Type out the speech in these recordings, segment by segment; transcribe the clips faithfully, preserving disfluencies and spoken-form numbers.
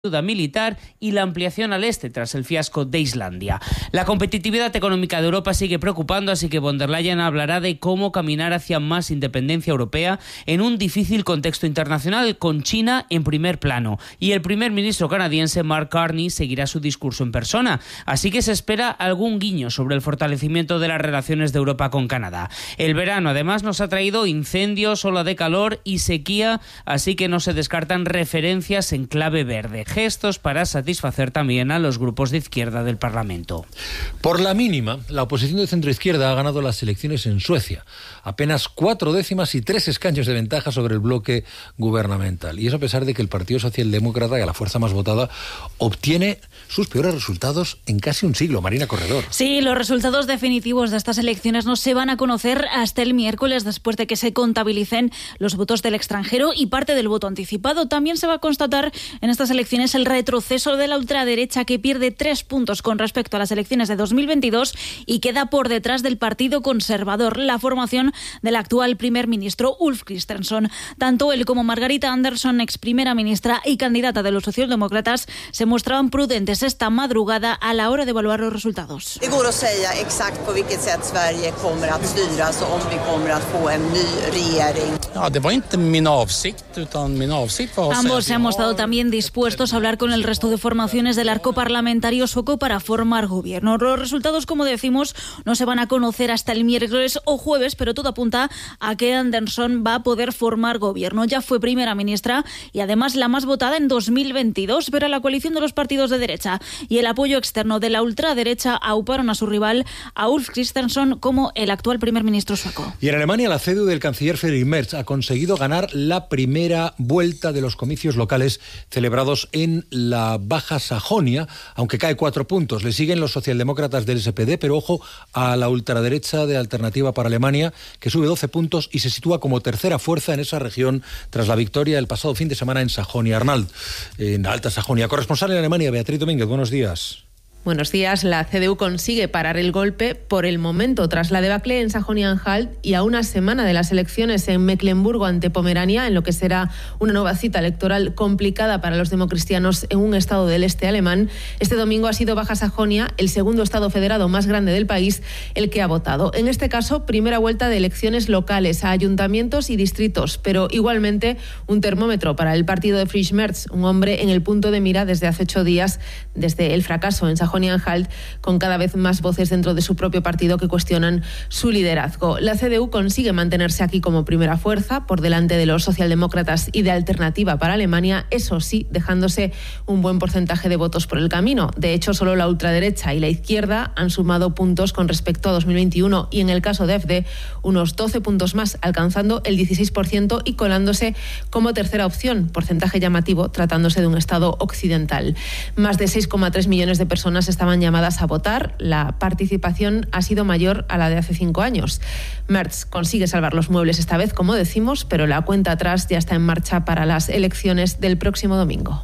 ayuda militar y la ampliación al este tras el fiasco de Islandia. La competitividad económica de Europa sigue preocupando, así que von der Leyen hablará de cómo caminar hacia más independencia europea en un difícil contexto internacional, con China en primer plano. Y el primer ministro canadiense Mark Carney seguirá su discurso en persona, así que se espera algún guiño sobre el fortalecimiento de las relaciones de Europa con Canadá. El verano además nos ha traído incendios, ola de calor y sequía, así que no se descartan referencias en clave verde. Gestos para satisfacer también a los grupos de izquierda del Parlamento. Por la mínima, la oposición de centroizquierda ha ganado las elecciones en Suecia. Apenas cuatro décimas y tres escaños de ventaja sobre el bloque gubernamental. Y eso a pesar de que el Partido Socialdemócrata, que la fuerza más votada, obtiene sus peores resultados en casi un siglo. Marina Corredor. Sí, los resultados definitivos de estas elecciones no se van a conocer hasta el miércoles, después de que se contabilicen los votos del extranjero y parte del voto anticipado. También se va a constatar en estas elecciones el retroceso de la ultraderecha, que pierde tres puntos con respecto a las elecciones de dos mil veintidós y queda por detrás del Partido Conservador, la formación del actual primer ministro Ulf Kristersson. Tanto él como Margarita Andersson, ex primera ministra y candidata de los socialdemócratas, se mostraban prudentes esta madrugada a la hora de evaluar los resultados. Det går att säga exakt på vilket sätt Sverige kommer att styras och om vi kommer att få en ny regering. Ja, det var inte min avsikt, utan min avsikt var att Ambos se han mostrado también dispuestos a hablar con el resto de formaciones del arco parlamentario sueco para formar gobierno. Los resultados, como decimos, no se van a conocer hasta el miércoles o jueves, pero todo apunta a que Andersson va a poder formar gobierno. Ya fue primera ministra y además la más votada en dos mil veintidós, pero la coalición de los partidos de derecha y el apoyo externo de la ultraderecha auparon a su rival, a Ulf Kristersson, como el actual primer ministro sueco. Y en Alemania, la C D U del canciller Friedrich Merz ha conseguido ganar la primera vuelta de los comicios locales celebrados en la Baja Sajonia, aunque cae cuatro puntos. Le siguen los socialdemócratas del S P D, pero ojo a la ultraderecha de Alternativa para Alemania, que sube doce puntos y se sitúa como tercera fuerza en esa región tras la victoria el pasado fin de semana en Sajonia-Anhalt, en Alta Sajonia. Corresponsal en Alemania, Beatriz Domínguez, buenos días. Buenos días. La C D U consigue parar el golpe por el momento tras la debacle en Sajonia-Anhalt y a una semana de las elecciones en Mecklemburgo ante Pomerania, en lo que será una nueva cita electoral complicada para los democristianos en un estado del este alemán. Este domingo ha sido Baja Sajonia, el segundo estado federado más grande del país, el que ha votado. En este caso, primera vuelta de elecciones locales a ayuntamientos y distritos, pero igualmente un termómetro para el partido de Friedrich Merz, un hombre en el punto de mira desde hace ocho días, desde el fracaso en Sajonia Sajonia-Anhalt, con cada vez más voces dentro de su propio partido que cuestionan su liderazgo. La C D U consigue mantenerse aquí como primera fuerza, por delante de los socialdemócratas y de Alternativa para Alemania, eso sí, dejándose un buen porcentaje de votos por el camino. De hecho, solo la ultraderecha y la izquierda han sumado puntos con respecto a dos mil veintiuno y en el caso de A F D, unos doce puntos más, alcanzando el dieciséis por ciento y colándose como tercera opción, porcentaje llamativo tratándose de un estado occidental. Más de seis coma tres millones de personas estaban llamadas a votar. La participación ha sido mayor a la de hace cinco años. Merz consigue salvar los muebles esta vez, como decimos, pero la cuenta atrás ya está en marcha para las elecciones del próximo domingo.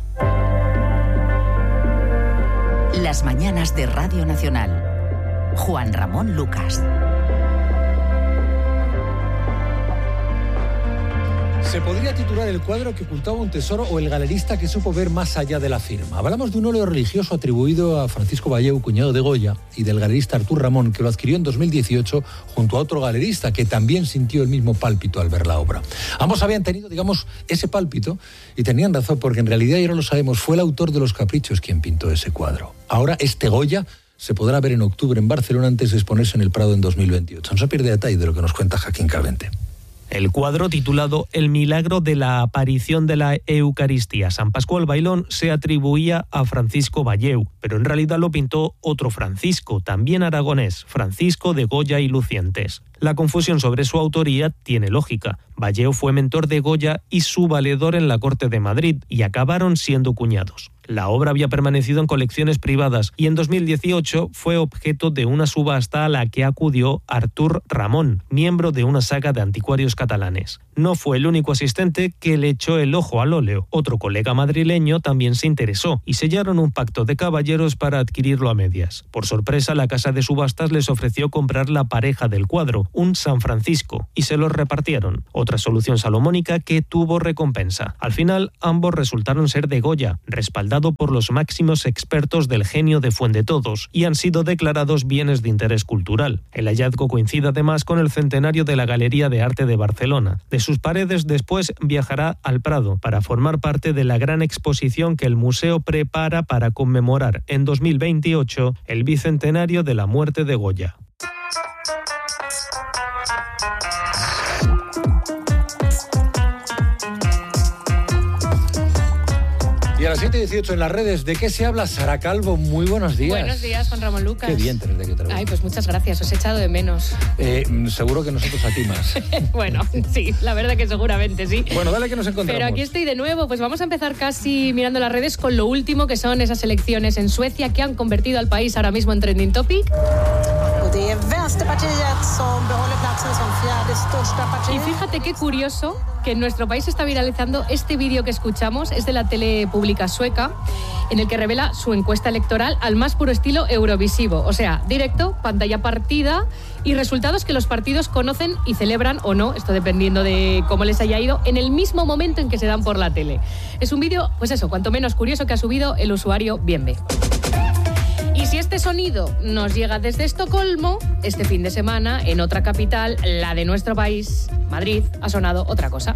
Las mañanas de Radio Nacional. Juan Ramón Lucas. Se podría titular El cuadro que ocultaba un tesoro o El galerista que supo ver más allá de la firma. Hablamos de un óleo religioso atribuido a Francisco Valleu, cuñado de Goya, y del galerista Artur Ramón, que lo adquirió en dos mil dieciocho junto a otro galerista que también sintió el mismo pálpito al ver la obra. Ambos habían tenido, digamos, ese pálpito y tenían razón, porque en realidad, ya no lo sabemos, fue el autor de Los Caprichos quien pintó ese cuadro. Ahora este Goya se podrá ver en octubre en Barcelona antes de exponerse en el Prado en dos mil veintiocho. No se pierde detalle de lo que nos cuenta Joaquín Calvente. El cuadro, titulado El milagro de la aparición de la Eucaristía San Pascual Bailón, se atribuía a Francisco Valleu, pero en realidad lo pintó otro Francisco, también aragonés, Francisco de Goya y Lucientes. La confusión sobre su autoría tiene lógica. Valleu fue mentor de Goya y su valedor en la corte de Madrid, y acabaron siendo cuñados. La obra había permanecido en colecciones privadas y en dos mil dieciocho fue objeto de una subasta a la que acudió Artur Ramón, miembro de una saga de anticuarios catalanes. No fue el único asistente que le echó el ojo al óleo. Otro colega madrileño también se interesó y sellaron un pacto de caballeros para adquirirlo a medias. Por sorpresa, la casa de subastas les ofreció comprar la pareja del cuadro, un San Francisco, y se los repartieron. Otra solución salomónica que tuvo recompensa. Al final, ambos resultaron ser de Goya, respaldados presentado por los máximos expertos del genio de Fuendetodos y han sido declarados bienes de interés cultural. El hallazgo coincide además con el centenario de la Galería de Arte de Barcelona. De sus paredes después viajará al Prado para formar parte de la gran exposición que el museo prepara para conmemorar en dos mil veintiocho el bicentenario de la muerte de Goya. Y a las siete y dieciocho en las redes, ¿de qué se habla? Sara Calvo, muy buenos días. Buenos días, Juan Ramón Lucas. Qué bien tenerte aquí otra vez. Ay, pues muchas gracias, os he echado de menos. Eh, seguro que nosotros a ti más. Bueno, sí, la verdad que seguramente sí. Bueno, dale que nos encontramos. Pero aquí estoy de nuevo, pues vamos a empezar casi mirando las redes con lo último, que son esas elecciones en Suecia que han convertido al país ahora mismo en trending topic. Y fíjate qué curioso que en nuestro país se está viralizando este vídeo que escuchamos, es de la tele pública sueca, en el que revela su encuesta electoral al más puro estilo eurovisivo, o sea, directo, pantalla partida y resultados que los partidos conocen y celebran o no, esto dependiendo de cómo les haya ido, en el mismo momento en que se dan por la tele. Es un vídeo, pues eso, cuanto menos curioso, que ha subido el usuario Bienve. Y si este sonido nos llega desde Estocolmo, este fin de semana, en otra capital, la de nuestro país, Madrid, ha sonado otra cosa.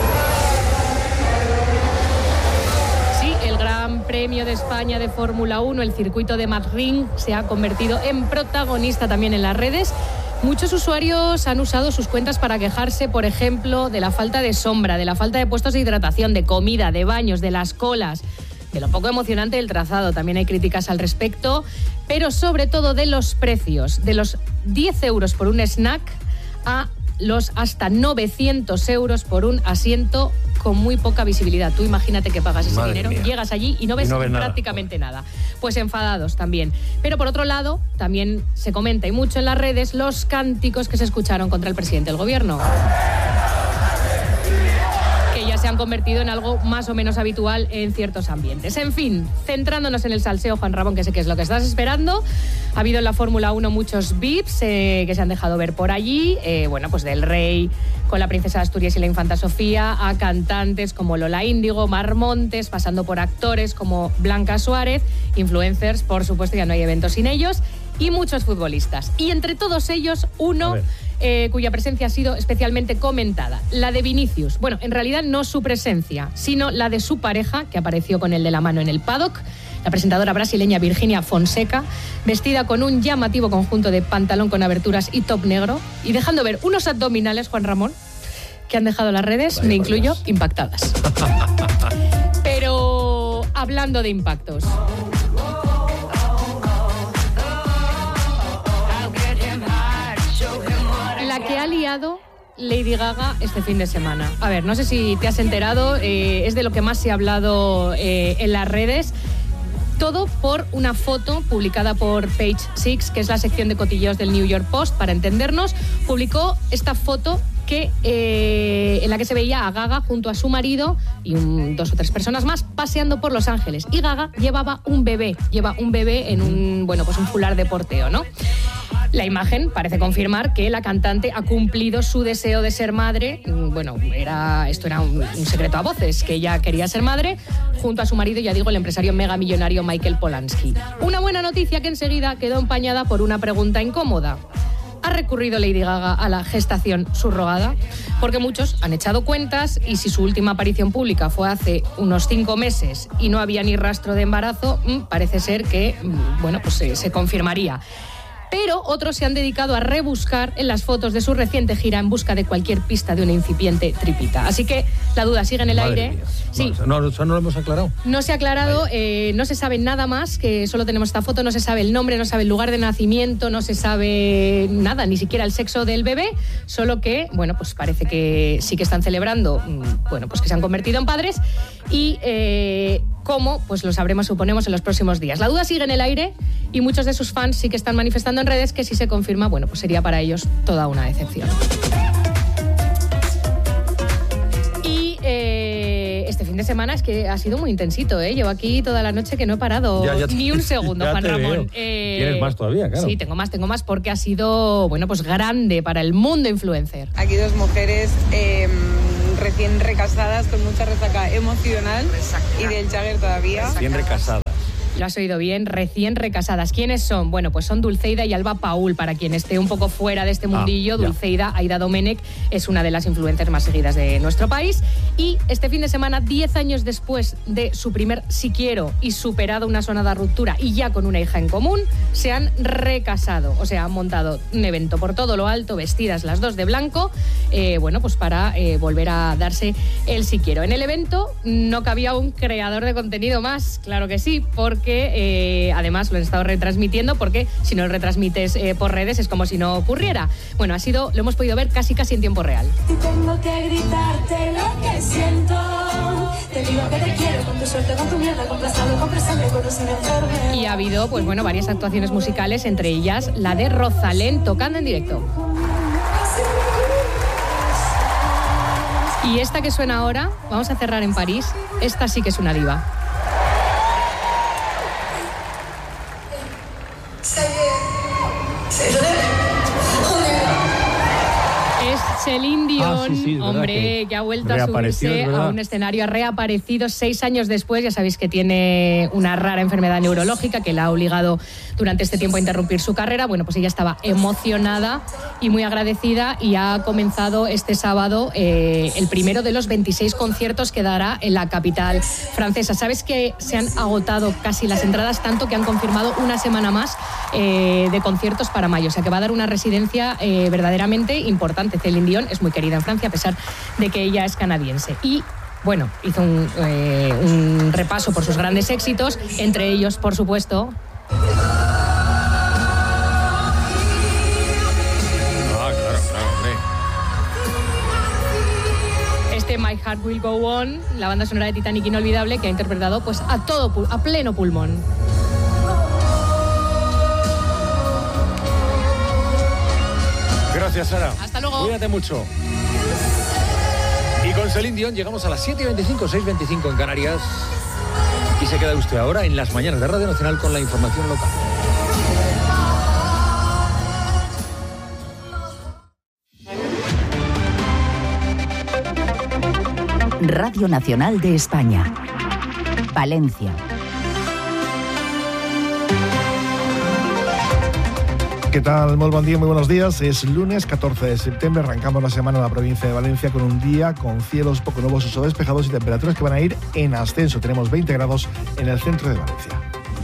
Sí, el Gran Premio de España de Fórmula uno, el circuito de Madrid, se ha convertido en protagonista también en las redes. Muchos usuarios han usado sus cuentas para quejarse, por ejemplo, de la falta de sombra, de la falta de puestos de hidratación, de comida, de baños, de las colas, de lo poco emocionante del trazado. También hay críticas al respecto, pero sobre todo de los precios, de los diez euros por un snack a los hasta novecientos euros por un asiento con muy poca visibilidad. Tú imagínate que pagas ese Madre dinero, mía. llegas allí y no ves, Y no ves nada. prácticamente nada. Pues enfadados también. Pero por otro lado, también se comenta y mucho en las redes los cánticos que se escucharon contra el presidente del gobierno, que ya se han convertido en algo más o menos habitual en ciertos ambientes. En fin, centrándonos en el salseo, Juan Ramón, que sé que es lo que estás esperando, ha habido en la Fórmula uno muchos V I Ps eh, que se han dejado ver por allí, eh, bueno, pues del Rey con la princesa de Asturias y la infanta Sofía, a cantantes como Lola Índigo, Mar Montes, pasando por actores como Blanca Suárez, influencers, por supuesto, ya no hay eventos sin ellos, y muchos futbolistas. Y entre todos ellos, uno Eh, cuya presencia ha sido especialmente comentada, la de Vinicius. Bueno, en realidad no su presencia, sino la de su pareja, que apareció con él de la mano en el paddock, la presentadora brasileña Virginia Fonseca, vestida con un llamativo conjunto de pantalón con aberturas y top negro, y dejando ver unos abdominales, Juan Ramón, que han dejado las redes, Vaya, me incluyo, vaya. impactadas. Pero hablando de impactos, la que ha liado Lady Gaga este fin de semana. A ver, no sé si te has enterado, eh, es de lo que más se ha hablado eh, en las redes. Todo por una foto publicada por Page Six, que es la sección de cotilleos del New York Post, para entendernos. Publicó esta foto que, eh, en la que se veía a Gaga junto a su marido y un, dos o tres personas más paseando por Los Ángeles. Y Gaga llevaba un bebé, lleva un bebé en un, bueno, pues un fular de porteo, ¿no? La imagen parece confirmar que la cantante ha cumplido su deseo de ser madre. Bueno, era, esto era un, un secreto a voces, que ella quería ser madre, junto a su marido, ya digo, el empresario megamillonario Michael Polanski. Una buena noticia que enseguida quedó empañada por una pregunta incómoda. ¿Ha recurrido Lady Gaga a la gestación subrogada? Porque muchos han echado cuentas y si su última aparición pública fue hace unos cinco meses y no había ni rastro de embarazo, parece ser que, bueno, pues se, se confirmaría. Pero otros se han dedicado a rebuscar en las fotos de su reciente gira en busca de cualquier pista de una incipiente tripita. Así que la duda sigue en el Madre aire. mía. Sí. No, no, eso no lo hemos aclarado. No se ha aclarado, eh, no se sabe nada más, que solo tenemos esta foto, no se sabe el nombre, no se sabe el lugar de nacimiento, no se sabe nada, ni siquiera el sexo del bebé, solo que, bueno, pues parece que sí que están celebrando, bueno, pues que se han convertido en padres y eh, cómo, pues lo sabremos, suponemos, en los próximos días. La duda sigue en el aire y muchos de sus fans sí que están manifestando en redes que si se confirma, bueno, pues sería para ellos toda una decepción. Y eh, este fin de semana es que ha sido muy intensito, ¿eh? Llevo aquí toda la noche que no he parado Ya, ya te- ni un segundo, ya Juan te Ramón. veo. Eh, Tienes más todavía, claro. Sí, tengo más, tengo más, porque ha sido, bueno, pues grande para el mundo influencer. Aquí dos mujeres eh, recién recasadas, con mucha resaca emocional y del Jagger todavía. Recién recasadas. Lo has oído bien, recién recasadas. ¿Quiénes son? Bueno, pues son Dulceida y Alba Paul. Para quien esté un poco fuera de este mundillo, ah, Dulceida, Aida Domenech, es una de las influencers más seguidas de nuestro país. Y este fin de semana, diez años después de su primer Si Quiero y superado una sonada ruptura y ya con una hija en común, se han recasado. O sea, han montado un evento por todo lo alto, vestidas las dos de blanco, eh, bueno, pues para eh, volver a darse el Si Quiero. En el evento no cabía un creador de contenido más, claro que sí, porque que eh, además lo han estado retransmitiendo, porque si no lo retransmites eh, por redes es como si no ocurriera. Bueno, ha sido, lo hemos podido ver casi casi en tiempo real. Y tengo que gritarte lo que siento. Te digo que te quiero con tu suerte, con tu mierda, con pasado, con presente, con sin enfermedad. Y ha habido, pues bueno, varias actuaciones musicales, entre ellas la de Rosalén tocando en directo. Y esta que suena ahora, vamos a cerrar en París, esta sí que es una diva. Es Celine Dion, ah, sí, sí, hombre, que, que ha vuelto a subirse a un escenario, ha reaparecido seis años después. Ya sabéis que tiene una rara enfermedad neurológica que la ha obligado durante este tiempo a interrumpir su carrera. Bueno, pues ella estaba emocionada y muy agradecida y ha comenzado este sábado eh, el primero de los veintiséis conciertos que dará en la capital francesa. Sabes que se han agotado casi las entradas, tanto que han confirmado una semana más eh, de conciertos para mayo. O sea que va a dar una residencia eh, verdaderamente importante. Celine Dion es muy querida en Francia a pesar de que ella es canadiense. Y bueno, hizo un, eh, un repaso por sus grandes éxitos, entre ellos, por supuesto, este My Heart Will Go On, la banda sonora de Titanic inolvidable, que ha interpretado pues a todo, a pleno pulmón. Gracias, Sara. Hasta luego. Cuídate mucho. Y con Celine Dion llegamos a las siete y veinticinco, seis y veinticinco en Canarias. Y se queda usted ahora en las mañanas de Radio Nacional con la información local. Radio Nacional de España. Valencia. ¿Qué tal? Muy buen día, muy buenos días. Es lunes catorce de septiembre, arrancamos la semana en la provincia de Valencia con un día con cielos poco nubosos o despejados y temperaturas que van a ir en ascenso. Tenemos veinte grados en el centro de Valencia.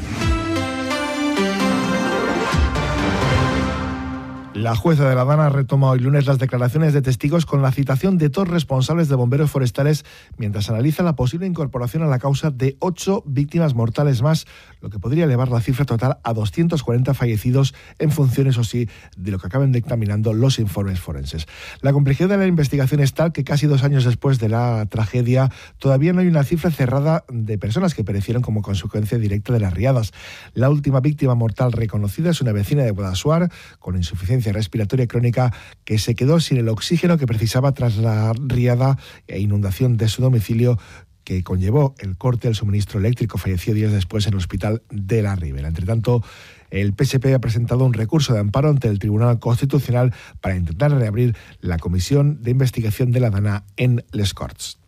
La jueza de La Dana retoma hoy lunes las declaraciones de testigos con la citación de dos responsables de bomberos forestales mientras analiza la posible incorporación a la causa de ocho víctimas mortales más, lo que podría elevar la cifra total a doscientos cuarenta fallecidos en función, eso sí, de lo que acaben dictaminando los informes forenses. La complejidad de la investigación es tal que casi dos años después de la tragedia todavía no hay una cifra cerrada de personas que perecieron como consecuencia directa de las riadas. La última víctima mortal reconocida es una vecina de Guadassuar con insuficiencia respiratoria crónica que se quedó sin el oxígeno que precisaba tras la riada e inundación de su domicilio, que conllevó el corte del suministro eléctrico. Falleció días después en el hospital de la Ribera. Entre tanto, el P S P ha presentado un recurso de amparo ante el Tribunal Constitucional para intentar reabrir la comisión de investigación de la Dana en Les Corts.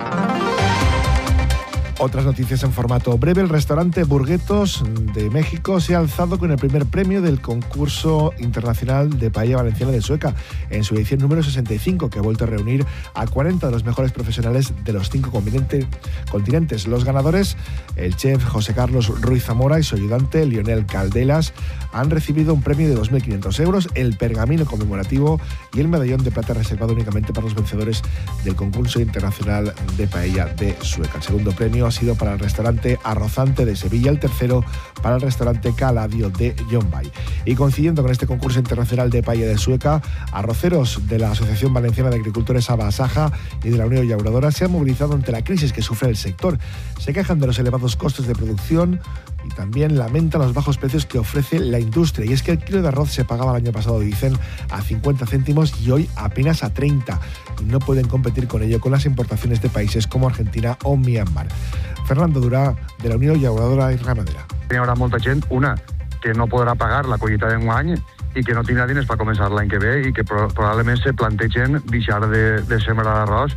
Otras noticias en formato breve. El restaurante Burguetos de México se ha alzado con el primer premio del concurso internacional de paella valenciana de Sueca en su edición número sesenta y cinco, que ha vuelto a reunir a cuarenta de los mejores profesionales de los cinco continentes. Los ganadores, el chef José Carlos Ruiz Zamora y su ayudante Lionel Caldelas, han recibido un premio de dos mil quinientos euros, el pergamino conmemorativo y el medallón de plata reservado únicamente para los vencedores del concurso internacional de paella de Sueca. El segundo premio ha sido para el restaurante Arrozante de Sevilla, el tercero para el restaurante Caladio de Yombay. Y coincidiendo con este concurso internacional de paella de Sueca, arroceros de la Asociación Valenciana de Agricultores Abasaja y de la Unión Llauradora se han movilizado ante la crisis que sufre el sector. Se quejan de los elevados costos de producción y también lamentan los bajos precios que ofrece la industria. Y es que el kilo de arroz se pagaba el año pasado, dicen, a cincuenta céntimos y hoy apenas a treinta. Y no pueden competir con ello con las importaciones de países como Argentina o Myanmar. Fernando Durà, de la Unió Llauradora i Ramadera. Hi haurà molta gent, una, que no podrà pagar la collita d'enguany i que no tindrà diners per començar l'any que ve i que pro- probablement se plantegen deixar de, de sembrar arròs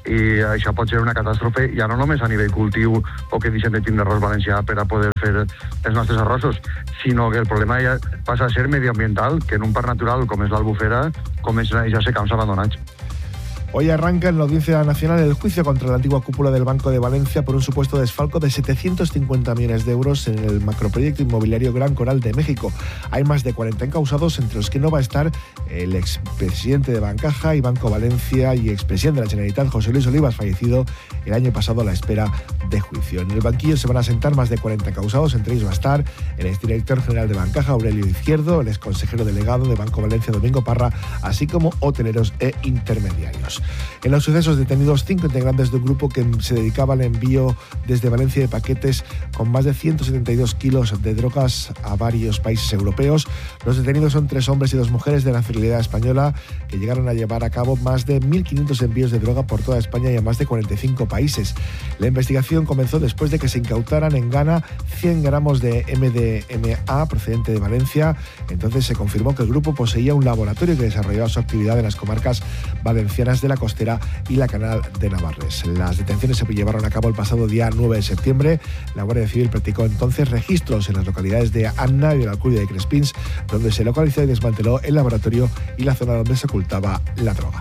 i això pot ser una catàstrofe ja no només a nivell cultiu o que deixem de tindre arròs valencià per a poder fer els nostres arrossos, sinó que el problema ja passa a ser medioambiental, que en un parc natural com és l'Albufera comencen a deixar-se camps abandonats. Hoy arranca en la Audiencia Nacional el juicio contra la antigua cúpula del Banco de Valencia por un supuesto desfalco de setecientos cincuenta millones de euros en el macroproyecto inmobiliario Gran Coral de México. Hay más de cuarenta encausados, entre los que no va a estar el expresidente de Bancaja y Banco Valencia y expresidente de la Generalitat, José Luis Olivas, fallecido el año pasado a la espera de juicio. En el banquillo se van a sentar más de cuarenta encausados, entre ellos va a estar el exdirector general de Bancaja, Aurelio Izquierdo, el exconsejero delegado de Banco Valencia, Domingo Parra, así como hoteleros e intermediarios. En los sucesos detenidos cinco integrantes de un grupo que se dedicaba al envío desde Valencia de paquetes con más de ciento setenta y dos kilos de drogas a varios países europeos. Los detenidos son tres hombres y dos mujeres de nacionalidad española que llegaron a llevar a cabo más de mil quinientos envíos de droga por toda España y a más de cuarenta y cinco países. La investigación comenzó después de que se incautaran en Ghana cien gramos de M D M A procedente de Valencia. Entonces se confirmó que el grupo poseía un laboratorio que desarrollaba su actividad en las comarcas valencianas de la Costera y la Canal de Navarres. Las detenciones se llevaron a cabo el pasado día nueve de septiembre. La Guardia Civil practicó entonces registros en las localidades de Anna y de la Alcudia de Crespins, donde se localizó y desmanteló el laboratorio y la zona donde se ocultaba la droga.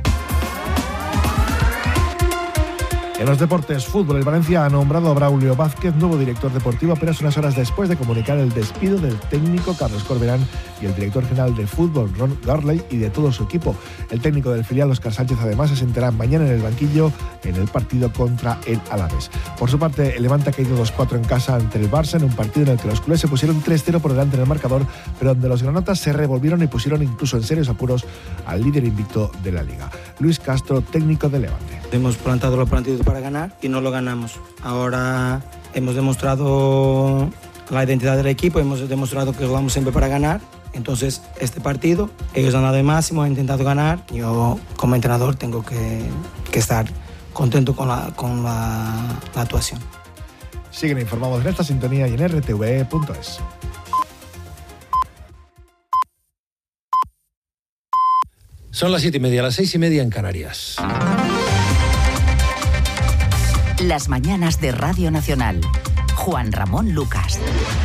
En los deportes, fútbol, el Valencia ha nombrado a Braulio Vázquez nuevo director deportivo apenas unas horas después de comunicar el despido del técnico Carlos Corberán y el director general de fútbol Ron Garley y de todo su equipo. El técnico del filial Óscar Sánchez además se sentará mañana en el banquillo en el partido contra el Alavés. Por su parte, el Levante ha caído dos cuatro en casa ante el Barça en un partido en el que los culés se pusieron tres cero por delante en el marcador, pero donde los granotas se revolvieron y pusieron incluso en serios apuros al líder invicto de la Liga. Luis Castro, técnico del Levante. Hemos plantado los partidos para ganar y no lo ganamos. Ahora hemos demostrado la identidad del equipo, hemos demostrado que jugamos siempre para ganar. Entonces, este partido, ellos han dado el máximo, han intentado ganar. Yo, como entrenador, tengo que, que estar contento con la, con la, la actuación. Siguen informados en esta sintonía y en r t v e punto es. Son las siete y media, las seis y media en Canarias. Las mañanas de Radio Nacional. Juan Ramón Lucas.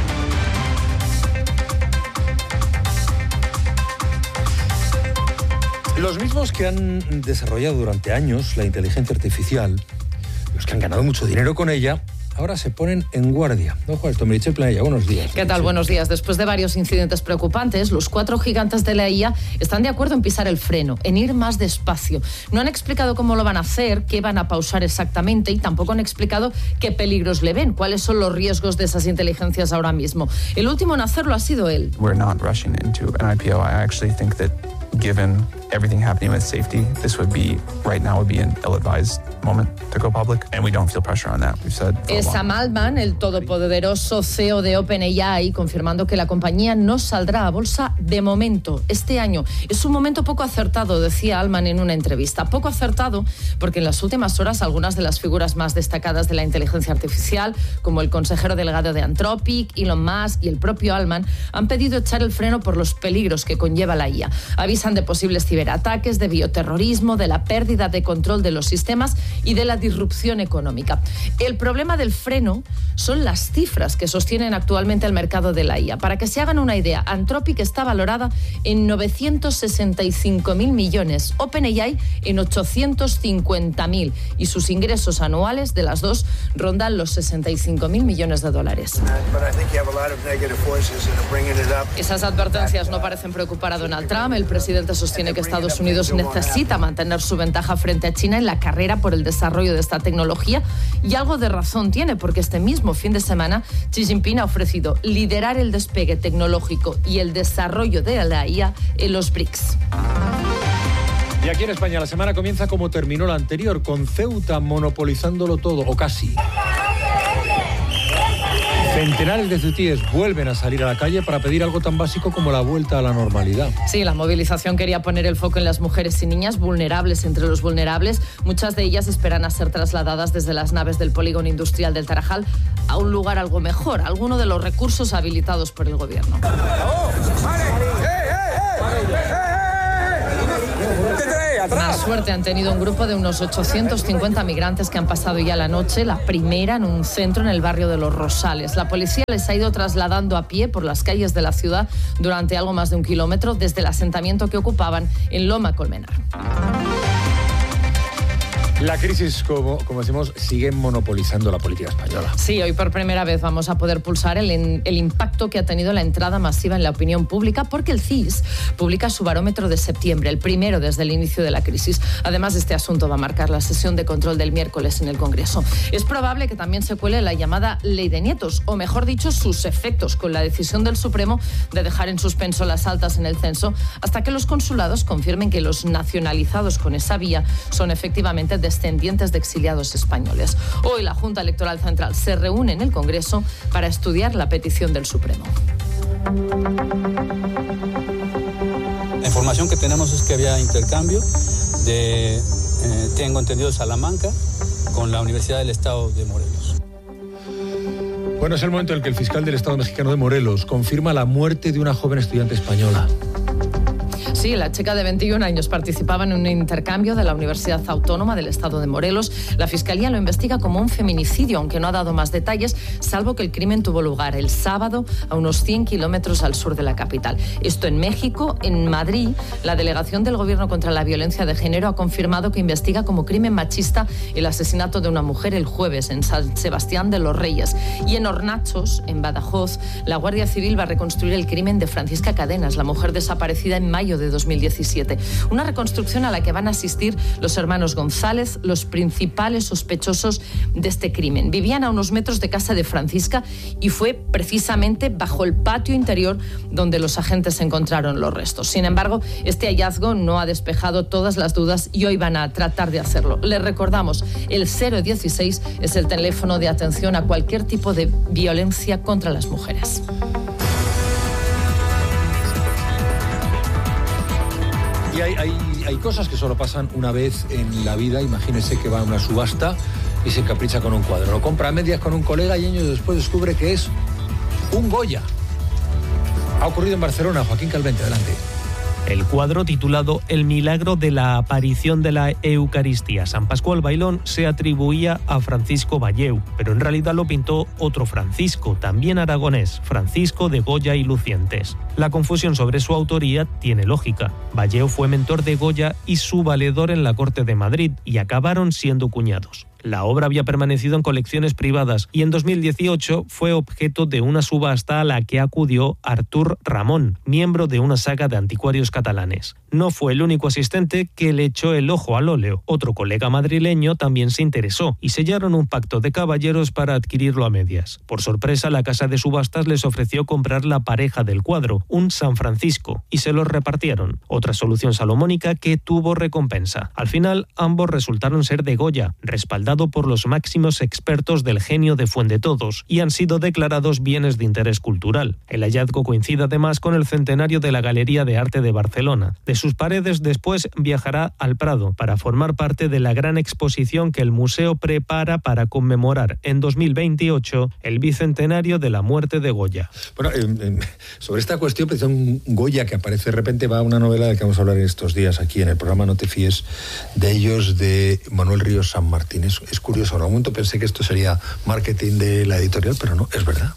Los mismos que han desarrollado durante años la inteligencia artificial, los que han ganado mucho dinero con ella, ahora se ponen en guardia. Ojo a esto, Meritxell Planella, buenos días. ¿Qué tal? Buenos días. Después de varios incidentes preocupantes, los cuatro gigantes de la I A están de acuerdo en pisar el freno, en ir más despacio. No han explicado cómo lo van a hacer, qué van a pausar exactamente y tampoco han explicado qué peligros le ven, cuáles son los riesgos de esas inteligencias ahora mismo. El último en hacerlo ha sido él. We're not rushing into an I P O. I actually think that given everything happening with safety, this would be, right now, would be an ill-advised moment to go public, and we don't feel pressure on that. We've said for a Es Sam Altman, el todopoderoso C E O de OpenAI, confirmando que la compañía no saldrá a bolsa de momento este año. Es un momento poco acertado, decía Altman en una entrevista. Poco acertado porque en las últimas horas algunas de las figuras más destacadas de la inteligencia artificial, como el consejero delegado de Anthropic, Elon Musk y el propio Altman, han pedido echar el freno por los peligros que conlleva la I A. Avisan de posibles ciberataques, de bioterrorismo, de la pérdida de control de los sistemas y de la disrupción económica. El problema del freno son las cifras que sostienen actualmente el mercado de la I A. Para que se hagan una idea, Anthropic está valorada en novecientos sesenta y cinco mil millones, OpenAI en ochocientos cincuenta mil y sus ingresos anuales de las dos rondan los sesenta y cinco mil millones de dólares. Esas advertencias no parecen preocupar a Donald Trump. El presidente sostiene que Estados Unidos necesita mantener su ventaja frente a China en la carrera por el desarrollo de esta tecnología y algo de razón tiene, porque este mismo fin de semana Xi Jinping ha ofrecido liderar el despegue tecnológico y el desarrollo de la I A en los BRICS. Y aquí en España la semana comienza como terminó la anterior, con Ceuta monopolizándolo todo, o casi. Centenares de ceutíes vuelven a salir a la calle para pedir algo tan básico como la vuelta a la normalidad. Sí, la movilización quería poner el foco en las mujeres y niñas vulnerables entre los vulnerables. Muchas de ellas esperan a ser trasladadas desde las naves del polígono industrial del Tarajal a un lugar algo mejor, alguno de los recursos habilitados por el gobierno. Más suerte han tenido un grupo de unos ochocientos cincuenta migrantes que han pasado ya la noche, la primera en un centro en el barrio de Los Rosales. La policía les ha ido trasladando a pie por las calles de la ciudad durante algo más de un kilómetro desde el asentamiento que ocupaban en Loma Colmenar. La crisis, como, como decimos, sigue monopolizando la política española. Sí, hoy por primera vez vamos a poder pulsar el, el impacto que ha tenido la entrada masiva en la opinión pública, porque el C I S publica su barómetro de septiembre, el primero desde el inicio de la crisis. Además, este asunto va a marcar la sesión de control del miércoles en el Congreso. Es probable que también se cuele la llamada ley de nietos, o mejor dicho, sus efectos, con la decisión del Supremo de dejar en suspenso las altas en el censo hasta que los consulados confirmen que los nacionalizados con esa vía son efectivamente descendientes de exiliados españoles. Hoy la Junta Electoral Central se reúne en el Congreso para estudiar la petición del Supremo. La información que tenemos es que había intercambio de, eh, tengo entendido, Salamanca con la Universidad del Estado de Morelos. Bueno, es el momento en el que el fiscal del Estado mexicano de Morelos confirma la muerte de una joven estudiante española. Sí, la chica de veintiún años participaba en un intercambio de la Universidad Autónoma del Estado de Morelos. La Fiscalía lo investiga como un feminicidio, aunque no ha dado más detalles, salvo que el crimen tuvo lugar el sábado a unos cien kilómetros al sur de la capital. Esto en México. En Madrid, la Delegación del Gobierno contra la Violencia de Género ha confirmado que investiga como crimen machista el asesinato de una mujer el jueves en San Sebastián de los Reyes. Y en Hornachos, en Badajoz, la Guardia Civil va a reconstruir el crimen de Francisca Cadenas, la mujer desaparecida en mayo de dos mil diecisiete. Una reconstrucción a la que van a asistir los hermanos González, los principales sospechosos de este crimen. Vivían a unos metros de casa de Francisca y fue precisamente bajo el patio interior donde los agentes encontraron los restos. Sin embargo, este hallazgo no ha despejado todas las dudas y hoy van a tratar de hacerlo. Les recordamos, el cero dieciséis es el teléfono de atención a cualquier tipo de violencia contra las mujeres. Y hay, hay, hay cosas que solo pasan una vez en la vida. Imagínese que va a una subasta y se encapricha con un cuadro. Lo compra a medias con un colega y años después descubre que es un Goya. Ha ocurrido en Barcelona. Joaquín Calvente, adelante. El cuadro, titulado El milagro de la aparición de la Eucaristía San Pascual Bailón, se atribuía a Francisco Valleu, pero en realidad lo pintó otro Francisco, también aragonés, Francisco de Goya y Lucientes. La confusión sobre su autoría tiene lógica. Valleu fue mentor de Goya y su valedor en la corte de Madrid, y acabaron siendo cuñados. La obra había permanecido en colecciones privadas y en dos mil dieciocho fue objeto de una subasta a la que acudió Artur Ramón, miembro de una saga de anticuarios catalanes. No fue el único asistente que le echó el ojo al óleo. Otro colega madrileño también se interesó y sellaron un pacto de caballeros para adquirirlo a medias. Por sorpresa, la casa de subastas les ofreció comprar la pareja del cuadro, un San Francisco, y se los repartieron. Otra solución salomónica que tuvo recompensa. Al final, ambos resultaron ser de Goya, respaldados por los máximos expertos del genio de Fuendetodos, y han sido declarados bienes de interés cultural. El hallazgo coincide además con el centenario de la Galería de Arte de Barcelona. De sus paredes después viajará al Prado para formar parte de la gran exposición que el museo prepara para conmemorar en dos mil veintiocho el bicentenario de la muerte de Goya. Bueno, eh, eh, sobre esta cuestión, pues, un Goya que aparece de repente, va a una novela de la que vamos a hablar estos días aquí en el programa No te fíes de ellos, de Manuel Ríos San Martín. Es, es curioso, en algún momento pensé que esto sería marketing de la editorial, pero no, es verdad.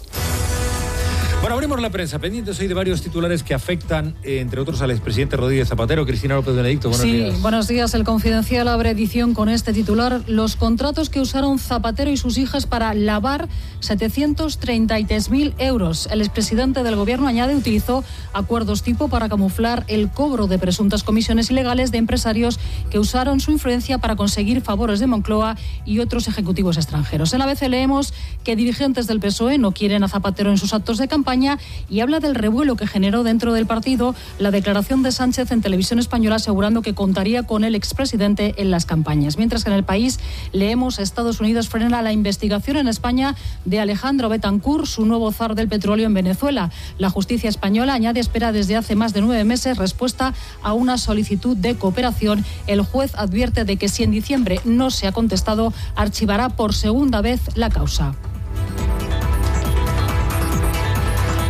Bueno, abrimos la prensa. Pendientes hoy de varios titulares que afectan, eh, entre otros, al expresidente Rodríguez Zapatero. Cristina López Benedicto, buenos sí, días. Sí, buenos días. El Confidencial abre edición con este titular: los contratos que usaron Zapatero y sus hijas para lavar setecientos treinta y tres mil euros. El expresidente del Gobierno, añade, utilizó acuerdos tipo para camuflar el cobro de presuntas comisiones ilegales de empresarios que usaron su influencia para conseguir favores de Moncloa y otros ejecutivos extranjeros. En la A B C leemos que dirigentes del P S O E no quieren a Zapatero en sus actos de campaña y habla del revuelo que generó dentro del partido la declaración de Sánchez en Televisión Española asegurando que contaría con el expresidente en las campañas. Mientras que en El País leemos: Estados Unidos frena la investigación en España de Alejandro Betancourt, su nuevo zar del petróleo en Venezuela. La justicia española, añade, espera desde hace más de nueve meses respuesta a una solicitud de cooperación. El juez advierte de que si en diciembre no se ha contestado, archivará por segunda vez la causa.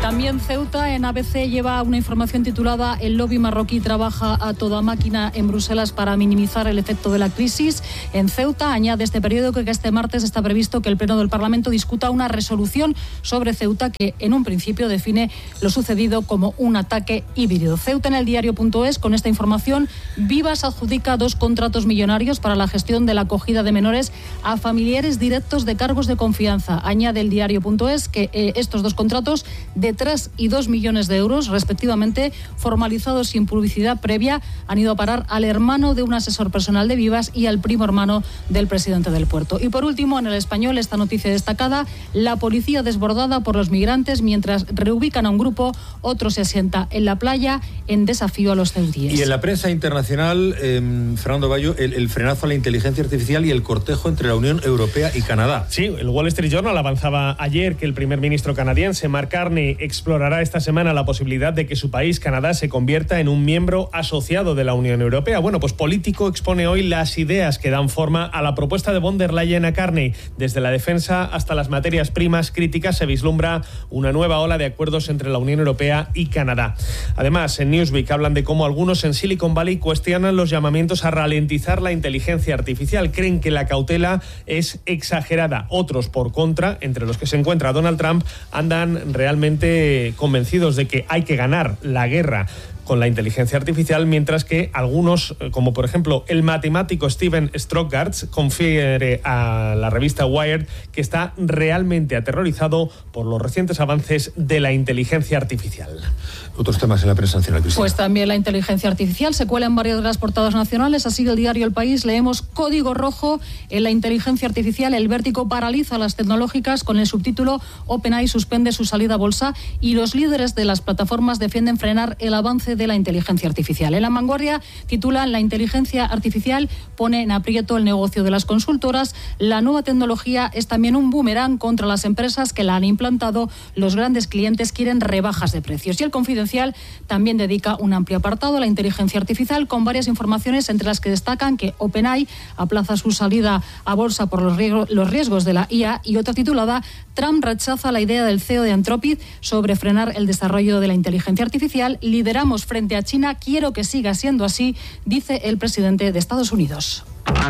También Ceuta, en A B C, lleva una información titulada "El lobby marroquí trabaja a toda máquina en Bruselas para minimizar el efecto de la crisis". En Ceuta añade este periódico que este martes está previsto que el Pleno del Parlamento discuta una resolución sobre Ceuta que en un principio define lo sucedido como un ataque híbrido. Ceuta en el diario.es, con esta información, Vivas adjudica dos contratos millonarios para la gestión de la acogida de menores a familiares directos de cargos de confianza. Añade el diario.es que eh, estos dos contratos de tres y dos millones de euros, respectivamente, formalizados sin publicidad previa, han ido a parar al hermano de un asesor personal de Vivas y al primo hermano del presidente del puerto. Y por último, en El Español, esta noticia destacada: la policía desbordada por los migrantes mientras reubican a un grupo, otro se asienta en la playa en desafío a los ceutíes. Y en la prensa internacional, eh, Fernando Bayo, el, el frenazo a la inteligencia artificial y el cortejo entre la Unión Europea y Canadá. Sí, el Wall Street Journal avanzaba ayer que el primer ministro canadiense, Mark Carney, explorará esta semana la posibilidad de que su país, Canadá, se convierta en un miembro asociado de la Unión Europea. Bueno, pues Político expone hoy las ideas que dan forma a la propuesta de von der Leyen a Carney. Desde la defensa hasta las materias primas críticas se vislumbra una nueva ola de acuerdos entre la Unión Europea y Canadá. Además, en Newsweek hablan de cómo algunos en Silicon Valley cuestionan los llamamientos a ralentizar la inteligencia artificial. Creen que la cautela es exagerada. Otros, por contra, entre los que se encuentra Donald Trump, andan realmente convencidos de que hay que ganar la guerra con la inteligencia artificial, mientras que algunos, como por ejemplo el matemático Steven Strogatz, confiere a la revista Wired que está realmente aterrorizado por los recientes avances de la inteligencia artificial. Otros temas en la prensa nacional, Cristina. Pues también la inteligencia artificial se cuela en varias de las portadas nacionales. Así del diario El País leemos: código rojo en la inteligencia artificial, el vértigo paraliza a las tecnológicas, con el subtítulo OpenAI suspende su salida a bolsa y los líderes de las plataformas defienden frenar el avance de la inteligencia artificial. En La Vanguardia titulan: la inteligencia artificial pone en aprieto el negocio de las consultoras. La nueva tecnología es también un boomerang contra las empresas que la han implantado. Los grandes clientes quieren rebajas de precios. Y El Confidencial también dedica un amplio apartado a la inteligencia artificial, con varias informaciones entre las que destacan que OpenAI aplaza su salida a bolsa por los riesgos, los riesgos de la I A, y otra titulada: Trump rechaza la idea del C E O de Anthropic sobre frenar el desarrollo de la inteligencia artificial. Lideramos frente a China, quiero que siga siendo así, dice el presidente de Estados Unidos.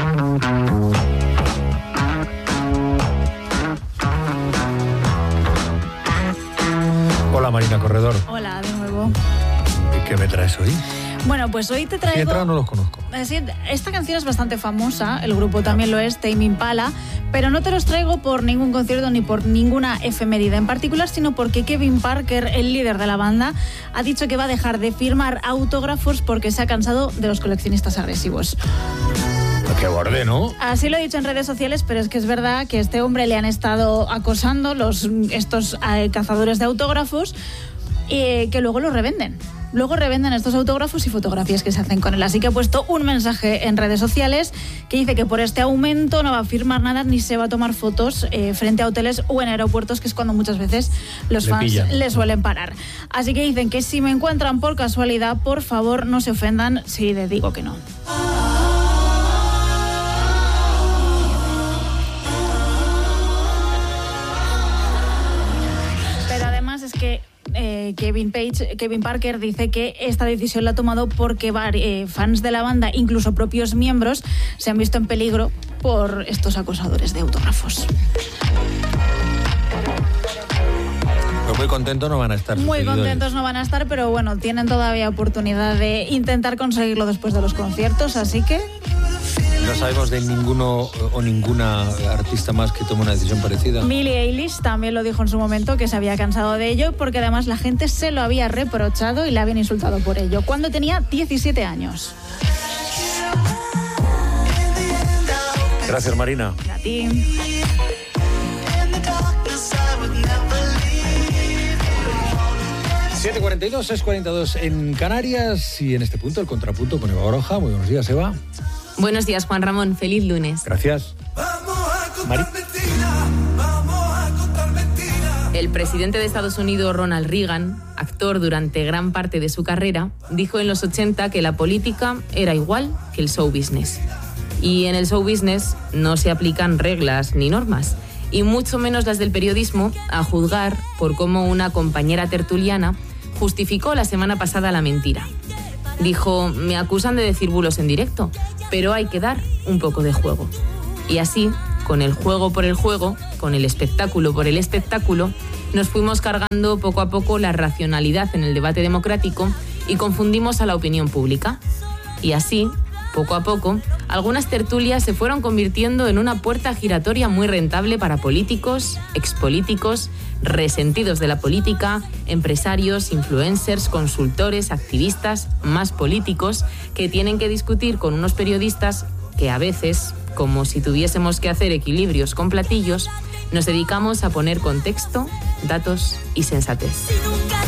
Hola, Marina Corredor. Hola, de nuevo. ¿Qué me traes hoy? Bueno, pues hoy te traigo... Si he entrado, no los conozco. Esta canción es bastante famosa, el grupo también lo es, Tame Impala, pero no te los traigo por ningún concierto ni por ninguna efeméride en particular, sino porque Kevin Parker, el líder de la banda, ha dicho que va a dejar de firmar autógrafos porque se ha cansado de los coleccionistas agresivos. Qué borde, ¿no? Así lo he dicho en redes sociales, pero es que es verdad que a este hombre le han estado acosando los, estos eh, cazadores de autógrafos, eh, que luego los revenden. Luego revenden estos autógrafos y fotografías que se hacen con él. Así que ha puesto un mensaje en redes sociales que dice que por este aumento no va a firmar nada ni se va a tomar fotos eh, frente a hoteles o en aeropuertos, que es cuando muchas veces los le fans pillan. Le suelen parar. Así que dicen que si me encuentran por casualidad, por favor no se ofendan si les digo que no. Pero además es que Eh, Kevin Page, Kevin Parker dice que esta decisión la ha tomado porque eh, fans de la banda, incluso propios miembros, se han visto en peligro por estos acosadores de autógrafos. Pues muy contentos no van a estar. Muy contentos no van a estar, pero bueno, tienen todavía oportunidad de intentar conseguirlo después de los conciertos, así que... No sabemos de ninguno o ninguna artista más que tome una decisión parecida. Billie Eilish también lo dijo en su momento, que se había cansado de ello, porque además la gente se lo había reprochado y la habían insultado por ello, cuando tenía diecisiete años. Gracias, Marina. A ti. siete cuarenta y dos, seis cuarenta y dos en Canarias, y en este punto el contrapunto con Eva Baroja. Muy buenos días, Eva. Buenos días, Juan Ramón. Feliz lunes. Gracias. Mari. El presidente de Estados Unidos, Ronald Reagan, actor durante gran parte de su carrera, dijo en los ochenta que la política era igual que el show business. Y en el show business no se aplican reglas ni normas. y mucho menos las del periodismo, a juzgar por cómo una compañera tertuliana justificó la semana pasada la mentira. Dijo, me acusan de decir bulos en directo, pero hay que dar un poco de juego. Y así, con el juego por el juego, con el espectáculo por el espectáculo, nos fuimos cargando poco a poco la racionalidad en el debate democrático y confundimos a la opinión pública. Y así, poco a poco, algunas tertulias se fueron convirtiendo en una puerta giratoria muy rentable para políticos, expolíticos, resentidos de la política, empresarios, influencers, consultores, activistas, más políticos, que tienen que discutir con unos periodistas que a veces, como si tuviésemos que hacer equilibrios con platillos, nos dedicamos a poner contexto, datos y sensatez.